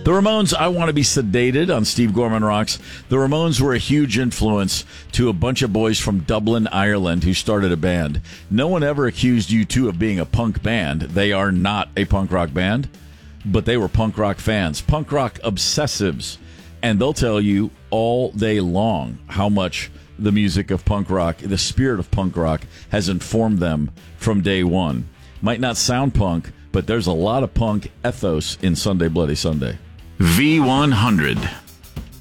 The Ramones, I Want to Be Sedated on Steve Gorman Rocks. The Ramones were a huge influence to a bunch of boys from Dublin, Ireland, who started a band. No one ever accused U2 of being a punk band. They are not a punk rock band, but they were punk rock fans, punk rock obsessives. And they'll tell you all day long how much the music of punk rock, the spirit of punk rock, has informed them from day one. Might not sound punk, but there's a lot of punk ethos in Sunday Bloody Sunday. V100.